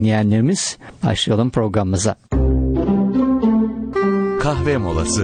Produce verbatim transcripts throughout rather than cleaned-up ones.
Dinleyenlerimiz, başlayalım programımıza. Kahve molası.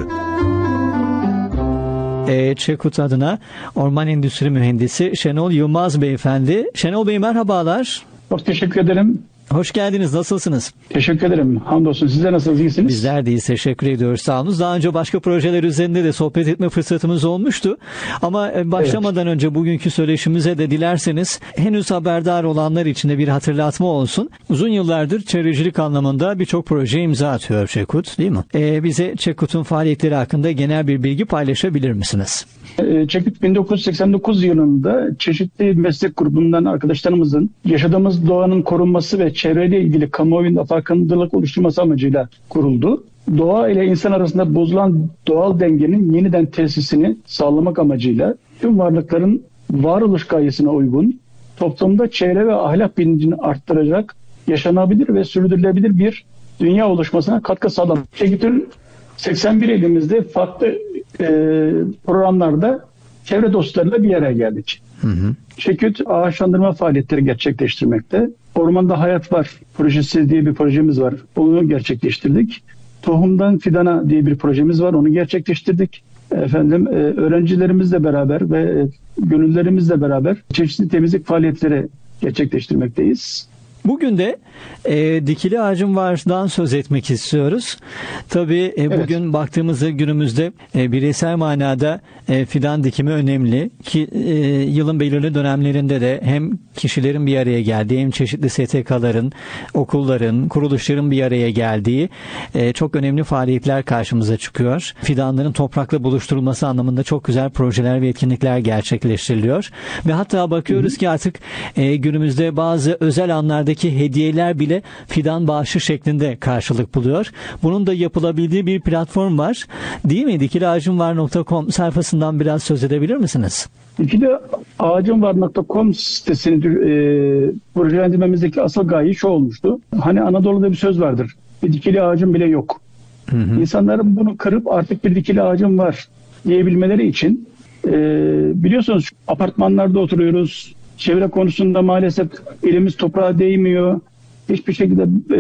E, Çekut adına Orman Endüstri Mühendisi Şenol Yılmaz Beyefendi. Şenol Bey merhabalar. Çok teşekkür ederim. Hoş geldiniz. Nasılsınız? Teşekkür ederim. Hamdolsun. Sizler nasılsınız? İyisiniz? Bizler de iyiyiz. Teşekkür ediyoruz. Sağ olun. Daha önce başka projeler üzerinde de sohbet etme fırsatımız olmuştu. Ama başlamadan evet. önce bugünkü söyleşimize de dilerseniz henüz haberdar olanlar için de bir hatırlatma olsun. Uzun yıllardır çevrecilik anlamında birçok proje imza atıyor Çekut, değil mi? Ee, bize Çekut'un faaliyetleri hakkında genel bir bilgi paylaşabilir misiniz? Çekut bin dokuz yüz seksen dokuz yılında çeşitli meslek grubundan arkadaşlarımızın yaşadığımız doğanın korunması ve çevreyle ilgili kamuoyunda farkındalık oluşturması amacıyla kuruldu. Doğa ile insan arasında bozulan doğal dengenin yeniden tesisini sağlamak amacıyla tüm varlıkların varoluş gayesine uygun, toplumda çevre ve ahlak bilincini arttıracak, yaşanabilir ve sürdürülebilir bir dünya oluşmasına katkı sağlamak. Çekut'un seksen bir ilimizde farklı e, programlarda çevre dostlarıyla bir araya geldik. Hı hı. Çekut ağaçlandırma faaliyetleri gerçekleştirmekte. Ormanda Hayat Var projesi diye bir projemiz var. Onu gerçekleştirdik. Tohumdan Fidana diye bir projemiz var. Onu gerçekleştirdik. Efendim e, öğrencilerimizle beraber ve e, gönüllerimizle beraber çeşitli temizlik faaliyetleri gerçekleştirmekteyiz. Bugün de e, Dikili Ağacım Var'dan söz etmek istiyoruz. Tabii e, evet. bugün baktığımızda günümüzde e, bireysel manada e, fidan dikimi önemli ki e, yılın belirli dönemlerinde de hem kişilerin bir araya geldiği hem çeşitli S T K'ların, okulların, kuruluşların bir araya geldiği e, çok önemli faaliyetler karşımıza çıkıyor. Fidanların toprakla buluşturulması anlamında çok güzel projeler ve etkinlikler gerçekleştiriliyor. Ve hatta bakıyoruz Hı-hı. ki artık e, günümüzde bazı özel anlardaki hediyeler bile fidan bağışı şeklinde karşılık buluyor. Bunun da yapılabildiği bir platform var. Değil mi? dikili ağacım var nokta com sayfasından biraz söz edebilir misiniz? dikili ağacım var nokta com sitesini e, projelendirmemizdeki asıl gaye şu olmuştu. Hani Anadolu'da bir söz vardır. Bir dikili ağacım bile yok. Hı hı. İnsanların bunu kırıp artık bir dikili ağacım var diyebilmeleri için e, biliyorsunuz apartmanlarda oturuyoruz. Çevre konusunda maalesef elimiz toprağa değmiyor. Hiçbir şekilde e,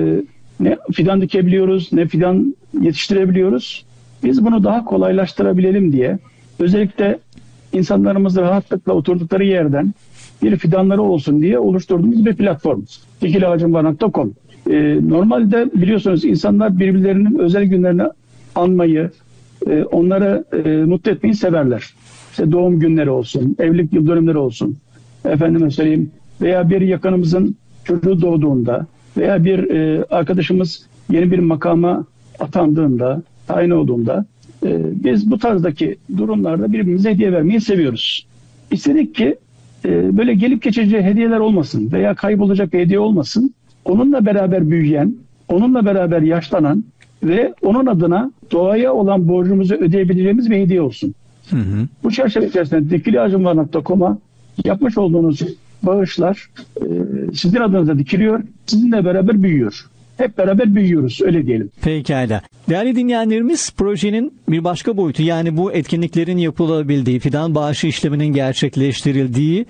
ne fidan dikebiliyoruz ne fidan yetiştirebiliyoruz. Biz bunu daha kolaylaştırabilelim diye özellikle insanlarımız rahatlıkla oturdukları yerden bir fidanları olsun diye oluşturduğumuz bir platform. dikili ağacım var nokta com. E, normalde biliyorsunuz insanlar birbirlerinin özel günlerini anmayı, e, onları e, mutlu etmeyi severler. İşte doğum günleri olsun, evlilik yıl dönümleri olsun. Efendime söyleyeyim veya bir yakınımızın çocuğu doğduğunda veya bir e, arkadaşımız yeni bir makama atandığında, tayin olduğunda e, biz bu tarzdaki durumlarda birbirimize hediye vermeyi seviyoruz. İstedik ki e, böyle gelip geçici hediyeler olmasın veya kaybolacak bir hediye olmasın. Onunla beraber büyüyen, onunla beraber yaşlanan ve onun adına doğaya olan borcumuzu ödeyebileceğimiz bir hediye olsun. Hı hı. Bu çerçeve içerisinde dikili ağacım var nokta com'a yapmış olduğunuz bağışlar e, sizin adınıza dikiliyor, sizinle beraber büyüyor. Hep beraber büyüyoruz, öyle diyelim. Pekala. Değerli dinleyenlerimiz, projenin bir başka boyutu, yani bu etkinliklerin yapılabildiği, fidan bağışı işleminin gerçekleştirildiği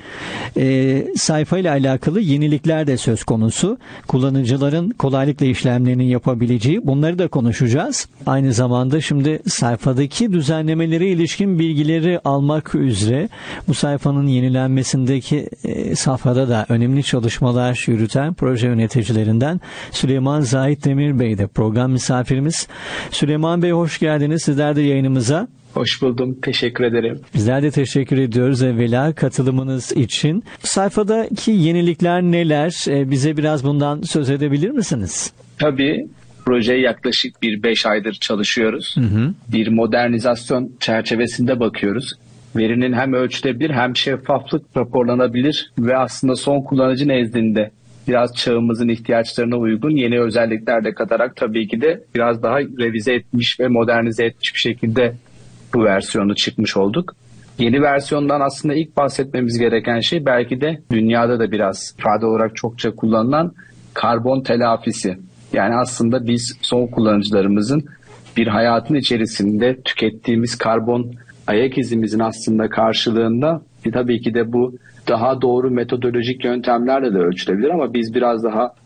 e, sayfayla alakalı yenilikler de söz konusu. Kullanıcıların kolaylıkla işlemlerini yapabileceği, bunları da konuşacağız. Aynı zamanda şimdi sayfadaki düzenlemelere ilişkin bilgileri almak üzere bu sayfanın yenilenmesindeki e, safhada da önemli çalışmalar yürüten proje yöneticilerinden Süleyman Zahit Demir Bey de program misafirimiz. Süleyman Bey hoş geldiniz. Sizler de yayınımıza. Hoş buldum. Teşekkür ederim. Bizler de teşekkür ediyoruz evvela katılımınız için. Sayfadaki yenilikler neler? Ee, bize biraz bundan söz edebilir misiniz? Tabii. Projeye yaklaşık bir beş aydır çalışıyoruz. Hı hı. Bir modernizasyon çerçevesinde bakıyoruz. Verinin hem ölçülebilir hem şeffaflık raporlanabilir ve aslında son kullanıcı nezdinde biraz çağımızın ihtiyaçlarına uygun yeni özellikler de katarak tabii ki de biraz daha revize etmiş ve modernize etmiş bir şekilde bu versiyonu çıkmış olduk. Yeni versiyondan aslında ilk bahsetmemiz gereken şey belki de dünyada da biraz ifade olarak çokça kullanılan karbon telafisi. Yani aslında biz son kullanıcılarımızın bir hayatın içerisinde tükettiğimiz karbon ayak izimizin aslında karşılığında e, tabii ki de bu daha doğru metodolojik yöntemlerle de ölçülebilir ama biz biraz daha